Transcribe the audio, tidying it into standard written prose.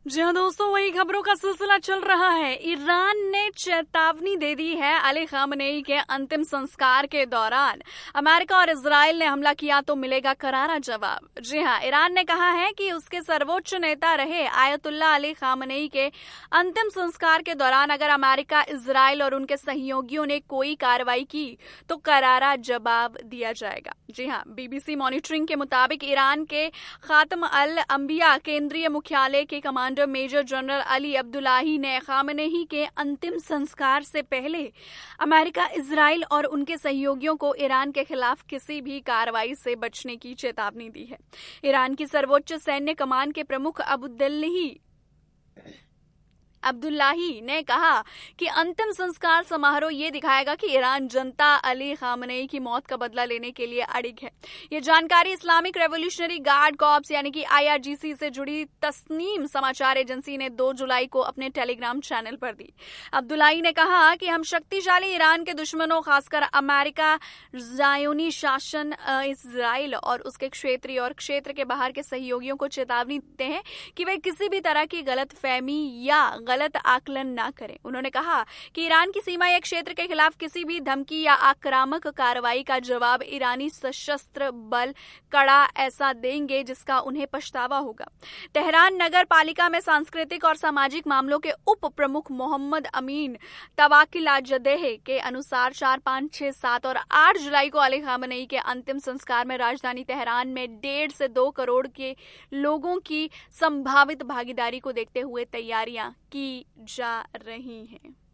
जी हाँ दोस्तों, वही खबरों का सिलसिला चल रहा है। ईरान ने चेतावनी दे दी है अली खामनेई के अंतिम संस्कार के दौरान अमेरिका और इजराइल ने हमला किया तो मिलेगा करारा जवाब। जी हाँ, ईरान ने कहा है कि उसके सर्वोच्च नेता रहे आयतुल्ला अली खामनेई के अंतिम संस्कार के दौरान अगर अमेरिका, इजराइल और उनके सहयोगियों ने कोई कार्रवाई की तो करारा जवाब दिया जाएगा। जी हाँ, बीबीसी मॉनिटरिंग के मुताबिक ईरान के खातम अल अंबिया केंद्रीय मुख्यालय के commander major general Ali Abdullahi ने खामनेई के अंतिम संस्कार से पहले अमेरिका, इजराइल और उनके सहयोगियों को ईरान के खिलाफ किसी भी कार्रवाई से बचने की चेतावनी दी है। ईरान की सर्वोच्च सैन्य कमान के प्रमुख अब्दुल्लाही ने कहा कि अंतिम संस्कार समारोह ये दिखाएगा कि ईरान जनता अली खामनेई की मौत का बदला लेने के लिए अड़िग है। ये जानकारी इस्लामिक रेवोल्यूशनरी गार्ड कॉर्प्स यानी कि IRGC से जुड़ी तस्नीम समाचार एजेंसी ने 2 जुलाई को अपने टेलीग्राम चैनल पर दी। अब्दुल्लाही ने कहा कि हम शक्तिशाली ईरान के दुश्मनों, खासकर अमेरिका, ज़ायोनी शासन, इजराइल और उसके क्षेत्रीय और क्षेत्र के बाहर के सहयोगियों को चेतावनी देते हैं कि वे किसी भी तरह की गलतफहमी या गलत आकलन ना करें। उन्होंने कहा कि ईरान की सीमा या क्षेत्र के खिलाफ किसी भी धमकी या आक्रामक कार्रवाई का जवाब ईरानी सशस्त्र बल कड़ा ऐसा देंगे जिसका उन्हें पछतावा होगा। तेहरान नगर पालिका में सांस्कृतिक और सामाजिक मामलों के उप प्रमुख मोहम्मद अमीन तवाकिलाजदेह के अनुसार 4, 5, 6, 7 और 8 जुलाई को अली खामनेई के अंतिम संस्कार में राजधानी तेहरान में 1.5 से 2 करोड़ के लोगों की संभावित भागीदारी को देखते हुए तैयारियां की जा रही हैं।